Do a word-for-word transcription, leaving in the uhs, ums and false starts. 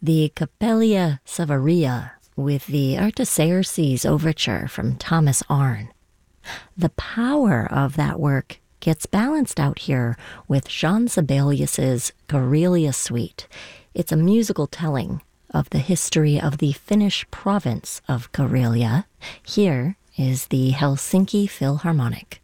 the Capella Savaria with the Artaxerxes Overture from Thomas Arne. The power of that work gets balanced out here with Jean Sibelius's Karelia Suite. It's a musical telling of the history of the Finnish province of Karelia. Here is the Helsinki Philharmonic.